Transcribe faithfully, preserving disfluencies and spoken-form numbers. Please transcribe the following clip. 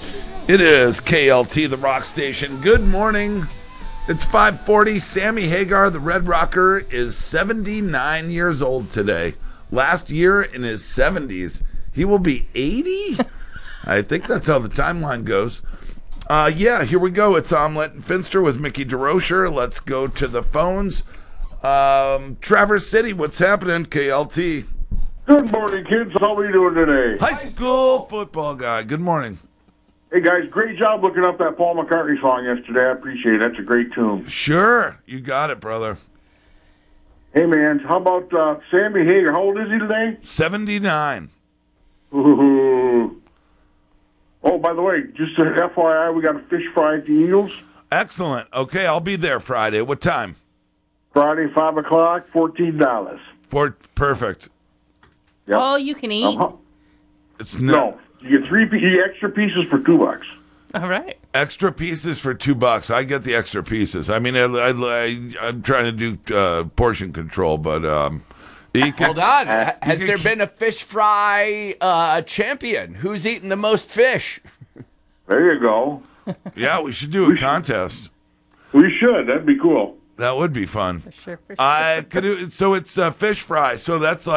It is K L T, the rock station. Good morning. It's five forty. Sammy Hagar, the Red Rocker, is seventy-nine years old today. Last year, in his seventies, he will be eighty? I think that's how the timeline goes. Uh, yeah, here we go. It's Omelette and Finster with Mickey DeRocher. Let's go to the phones. Um, Traverse City, what's happening, K L T? Good morning, kids. How are you doing today? High school football guy. Good morning. Hey, guys, great job looking up that Paul McCartney song yesterday. I appreciate it. That's a great tune. Sure. You got it, brother. Hey, man, how about uh, Sammy Hagar? How old is he today? seventy-nine. Ooh. Oh, by the way, just an F Y I, we got a fish fry at the Eagles. Excellent. Okay, I'll be there Friday. What time? Friday, five o'clock, fourteen dollars. For, perfect. Yep. All you can eat? Uh-huh. It's No, you get three you get extra pieces for two bucks. All right. Extra pieces for two bucks. I get the extra pieces. I mean, I, I, I, I'm trying to do uh, portion control, but um, you can, Hold on. you Has can- there been a fish fry uh, champion? Who's eaten the most fish? There you go. Yeah, we should do a contest. We should. That'd be cool. That would be fun. For sure, for sure. I could. do- So it's uh, fish fry. So that's like.